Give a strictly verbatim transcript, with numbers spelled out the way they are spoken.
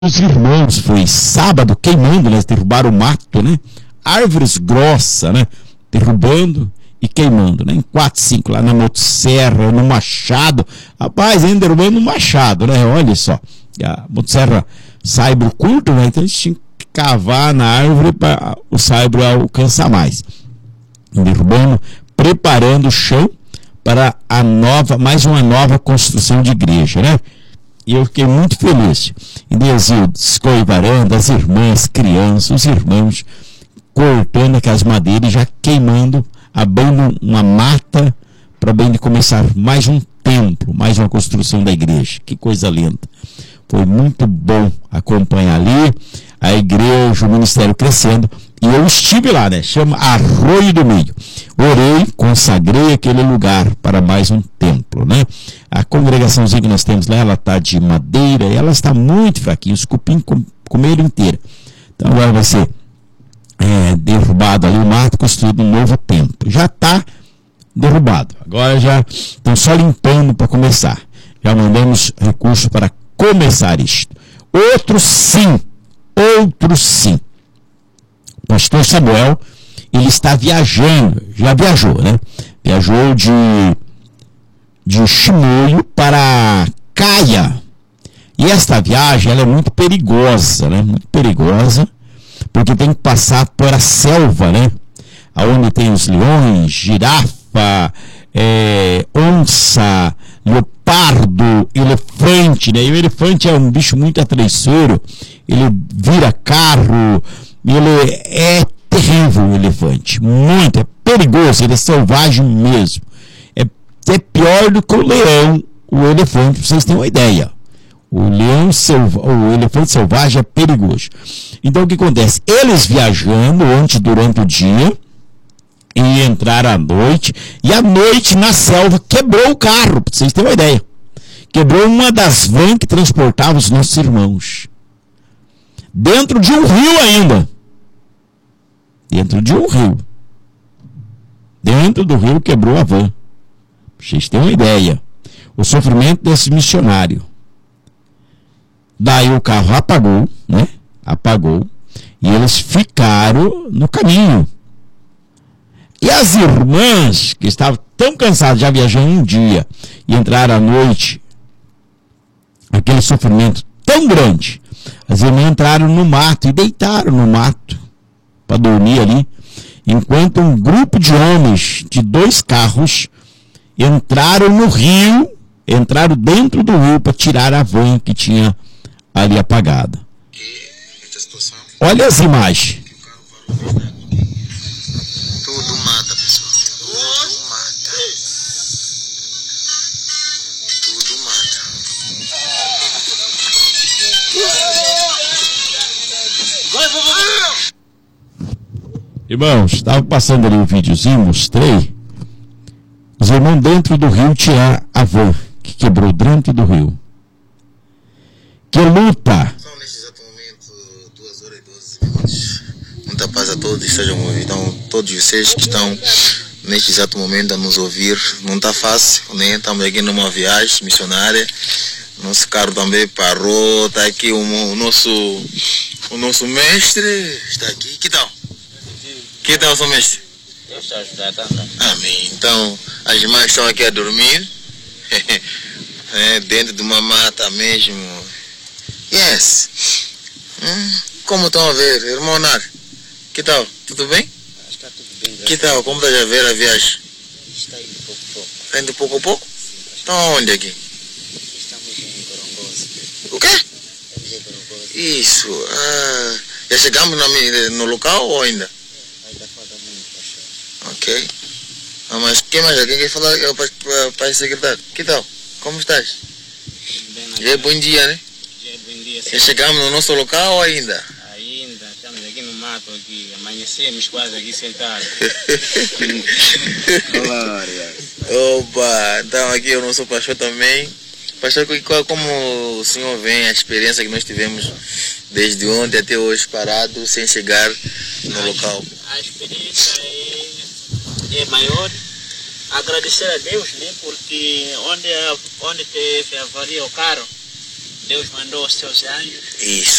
os irmãos, foi sábado, queimando, né? Derrubaram o mato, né? Árvores grossas, né? Derrubando e queimando, né? Em quatro, cinco, lá na motosserra, no machado. Rapaz, ainda derrubando um machado, né? Olha só. A motosserra saibro curto, né? Então a gente tinha que cavar na árvore para o saibro alcançar mais. Derrubando, preparando o chão para a nova, mais uma nova construção de igreja, né? E eu fiquei muito feliz. Em Desildo, Escoivaranda, as irmãs, crianças, os irmãos, cortando aquelas madeiras e já queimando, abrindo uma mata para bem de começar mais um templo, mais uma construção da igreja. Que coisa linda. Foi muito bom acompanhar ali a igreja, o ministério crescendo. E eu estive lá, né? Chama Arroio do Meio. Orei, consagrei aquele lugar para mais um templo, né? A congregaçãozinha que nós temos lá, ela está de madeira, ela está muito fraquinha, os cupim com, comeram inteira. Então agora vai ser é, derrubado ali o mato, construído um novo templo. Já está derrubado. Agora já estão só limpando para começar. Já mandamos recursos para começar isto. Outro sim, outro sim. O pastor Samuel, ele está viajando, já viajou, né? Viajou de, de Chimoio para Caia. E esta viagem, ela é muito perigosa, né? Muito perigosa, porque tem que passar por a selva, né? Onde tem os leões, girafa, é, onça, leopardo, elefante, né? E o elefante é um bicho muito atraiçoeiro, ele vira carro, ele é terrível, o elefante, muito, é perigoso, ele é selvagem mesmo, é, é pior do que o leão, o elefante, para vocês terem uma ideia. O leão selva, o elefante selvagem é perigoso. Então o que acontece? Eles viajando ontem durante o dia e entraram à noite, e à noite na selva quebrou o carro, para vocês terem uma ideia. Quebrou uma das vans que transportava os nossos irmãos. Dentro de um rio ainda. Dentro de um rio. Dentro do rio quebrou a van. Vocês têm uma ideia. O sofrimento desse missionário. Daí o carro apagou, né? Apagou. E eles ficaram no caminho. E as irmãs, que estavam tão cansadas, já viajando um dia, e entraram à noite, aquele sofrimento tão grande, as irmãs entraram no mato e deitaram no mato para dormir ali, enquanto um grupo de homens de dois carros entraram no rio, entraram dentro do rio para tirar a van que tinha ali apagada. Olha as imagens. Tudo mata, pessoal. Tudo mata. Tudo mata. Irmãos, estava passando ali o um videozinho, mostrei. Os irmãos dentro do rio tirar a van que quebrou dentro do rio. Que luta! São neste exato momento duas horas e doze minutos. Muita paz a todos, sejam então todos vocês que estão neste exato momento a nos ouvir. Não está fácil, né? Estamos aqui numa viagem missionária. Nosso carro também parou. Está aqui o, o nosso o nosso mestre está aqui. Que tal? Que tal, seu mestre? Deus te ajudar também. Amém. Então, as irmãs estão aqui a dormir. É, dentro de uma mata mesmo. Yes. Hum, como estão a ver, irmão Nar? Que tal? Tudo bem? Acho que está tudo bem. Que tal? Como estás a ver a viagem? Está indo pouco a pouco. Está indo pouco a pouco? Estão onde aqui? Estamos em Gorongosa. O quê? Estamos em Gorongosa. Isso. Ah, já chegamos no, no local ou ainda? Ainda falta muito para chegar. Ok. Ah, mas quem mais? Quem quer falar para a secretário? Que tal? Como estás? Bem na Já é bom dia, né? dia, bom dia. Já chegamos no nosso local ou ainda? Ainda estamos aqui no mato, aqui. Amanhecemos quase aqui sentados. Opa, então aqui o nosso pastor também. Pastor, como o senhor vê a experiência que nós tivemos desde ontem até hoje parado, sem chegar no a, local? A experiência é, é maior. Agradecer a Deus, né? Porque onde, onde teve avaria o carro, Deus mandou os seus anjos. Isso.